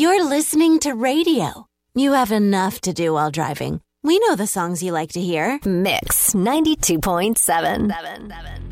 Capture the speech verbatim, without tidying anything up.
You're listening to radio. You have enough to do while driving. We know the songs you like to hear. Mix ninety-two point seven. Seven, seven.